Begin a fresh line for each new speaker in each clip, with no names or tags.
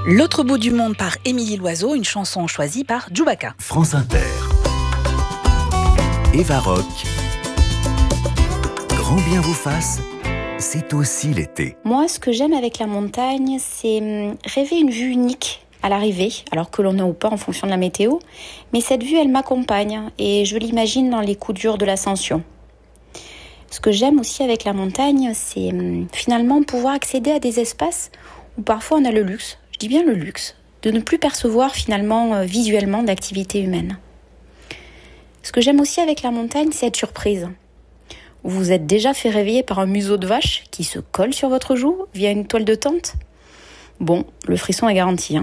L'autre bout du monde par Émilie Loiseau, une chanson choisie par Djoubaka.
France Inter. Eva Rock. Grand bien vous fasse, c'est aussi l'été.
Moi, ce que j'aime avec la montagne, c'est rêver une vue unique à l'arrivée, alors que l'on n'a ou pas en fonction de la météo. Mais cette vue, elle m'accompagne et je l'imagine dans les coups durs de l'ascension. Ce que j'aime aussi avec la montagne, c'est finalement pouvoir accéder à des espaces où parfois on a le luxe, je dis bien le luxe, de ne plus percevoir finalement visuellement d'activité humaine. Ce que j'aime aussi avec la montagne, c'est être surprise. Vous vous êtes déjà fait réveiller par un museau de vache qui se colle sur votre joue via une toile de tente ? Bon, le frisson est garanti.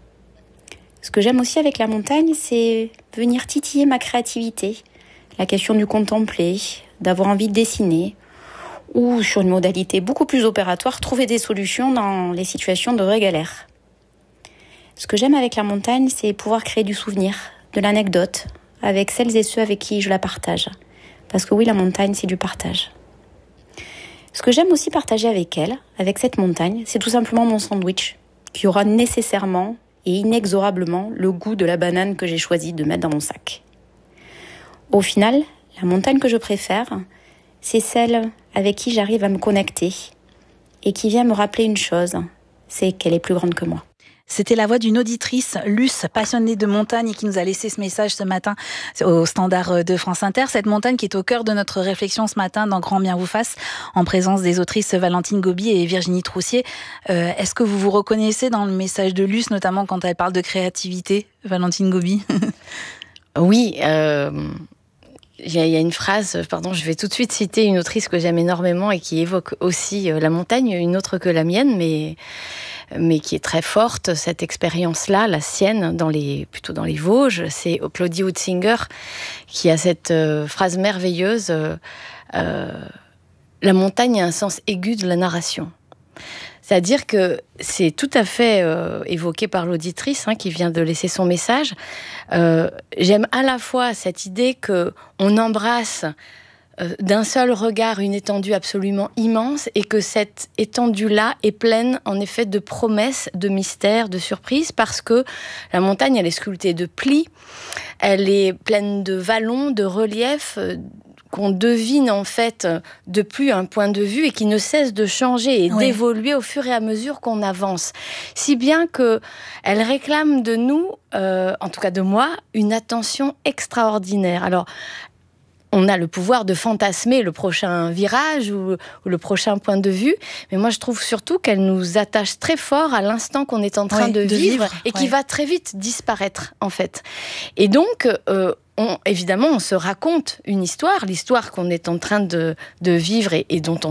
Ce que j'aime aussi avec la montagne, c'est venir titiller ma créativité. La question du contempler, d'avoir envie de dessiner, ou sur une modalité beaucoup plus opératoire, trouver des solutions dans les situations de vraie galère. Ce que j'aime avec la montagne, c'est pouvoir créer du souvenir, de l'anecdote, avec celles et ceux avec qui je la partage. Parce que oui, la montagne, c'est du partage. Ce que j'aime aussi partager avec elle, avec cette montagne, c'est tout simplement mon sandwich, qui aura nécessairement et inexorablement le goût de la banane que j'ai choisi de mettre dans mon sac. Au final, la montagne que je préfère, c'est celle avec qui j'arrive à me connecter et qui vient me rappeler une chose, c'est qu'elle est plus grande que moi.
C'était la voix d'une auditrice, Luce, passionnée de montagne, qui nous a laissé ce message ce matin au standard de France Inter. Cette montagne qui est au cœur de notre réflexion ce matin dans Grand bien vous fasse, en présence des autrices Valentine Gobi et Virginie Troussier. Est-ce que vous vous reconnaissez dans le message de Luce, notamment quand elle parle de créativité, Valentine Gobi ?
Oui, il y a une phrase, je vais tout de suite citer une autrice que j'aime énormément et qui évoque aussi la montagne, une autre que la mienne, mais qui est très forte, cette expérience-là, la sienne, plutôt dans les Vosges. C'est Claudie Hutzinger qui a cette phrase merveilleuse, la montagne a un sens aigu de la narration. C'est-à-dire que c'est tout à fait évoqué par l'auditrice qui vient de laisser son message. J'aime à la fois cette idée qu'on embrasse d'un seul regard une étendue absolument immense et que cette étendue-là est pleine en effet de promesses, de mystères, de surprises, parce que la montagne, elle est sculptée de plis, elle est pleine de vallons, de reliefs, qu'on devine en fait depuis un point de vue et qui ne cesse de changer et d'évoluer au fur et à mesure qu'on avance. Si bien qu'elle réclame de nous, en tout cas de moi, une attention extraordinaire. Alors, on a le pouvoir de fantasmer le prochain virage ou le prochain point de vue, mais moi je trouve surtout qu'elle nous attache très fort à l'instant qu'on est en train de vivre et qui va très vite disparaître en fait. Et donc, évidemment, on se raconte une histoire, l'histoire qu'on est en train de vivre et dont on